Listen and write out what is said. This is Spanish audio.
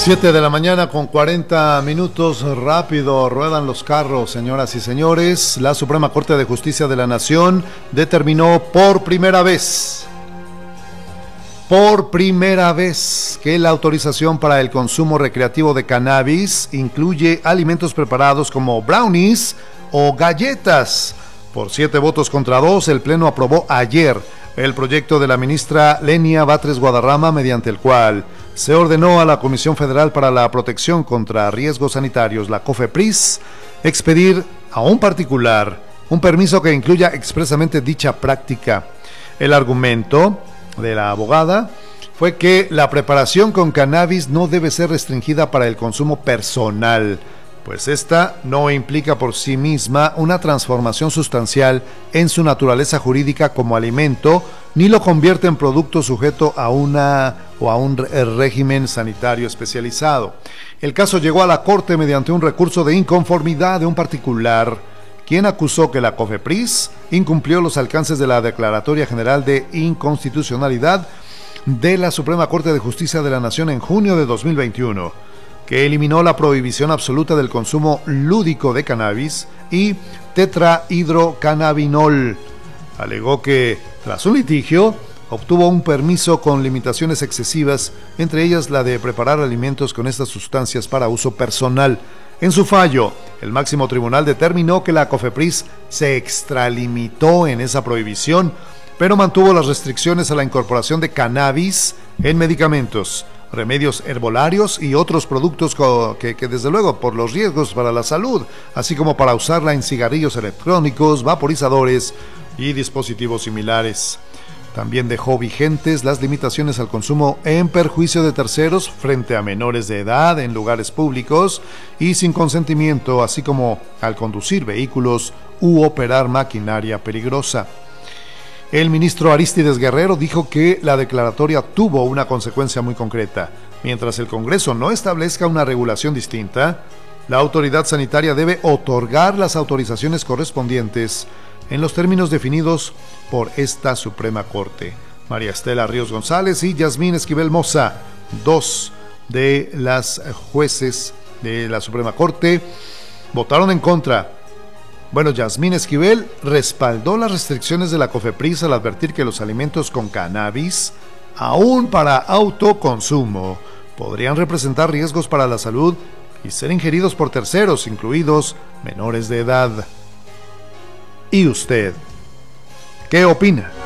7 de la mañana con 40 minutos, rápido ruedan los carros, señoras y señores. La Suprema Corte de Justicia de la Nación determinó por primera vez que la autorización para el consumo recreativo de cannabis incluye alimentos preparados como brownies o galletas. Por 7 votos contra 2, el Pleno aprobó ayer el proyecto de la ministra Lenia Batres Guadarrama, mediante el cual se ordenó a la Comisión Federal para la Protección contra Riesgos Sanitarios, la COFEPRIS, expedir a un particular un permiso que incluya expresamente dicha práctica. El argumento de la abogada fue que la preparación con cannabis no debe ser restringida para el consumo personal, pues esta no implica por sí misma una transformación sustancial en su naturaleza jurídica como alimento, ni lo convierte en producto sujeto a un régimen sanitario especializado. El caso llegó a la Corte mediante un recurso de inconformidad de un particular, quien acusó que la COFEPRIS incumplió los alcances de la Declaratoria General de Inconstitucionalidad de la Suprema Corte de Justicia de la Nación en junio de 2021, que eliminó la prohibición absoluta del consumo lúdico de cannabis y tetrahidrocannabinol. Alegó que, tras un litigio, obtuvo un permiso con limitaciones excesivas, entre ellas la de preparar alimentos con estas sustancias para uso personal. En su fallo, el máximo tribunal determinó que la COFEPRIS se extralimitó en esa prohibición, pero mantuvo las restricciones a la incorporación de cannabis en medicamentos, remedios herbolarios y otros productos que desde luego por los riesgos para la salud, así como para usarla en cigarrillos electrónicos, vaporizadores y dispositivos similares. También dejó vigentes las limitaciones al consumo en perjuicio de terceros frente a menores de edad en lugares públicos y sin consentimiento, así como al conducir vehículos u operar maquinaria peligrosa. El ministro Arístides Guerrero dijo que la declaratoria tuvo una consecuencia muy concreta. Mientras el Congreso no establezca una regulación distinta, la autoridad sanitaria debe otorgar las autorizaciones correspondientes en los términos definidos por esta Suprema Corte. María Estela Ríos González y Yasmín Esquivel Moza, 2 de las jueces de la Suprema Corte, votaron en contra. Bueno, Yasmín Esquivel respaldó las restricciones de la COFEPRIS al advertir que los alimentos con cannabis, aún para autoconsumo, podrían representar riesgos para la salud y ser ingeridos por terceros, incluidos menores de edad. ¿Y usted qué opina?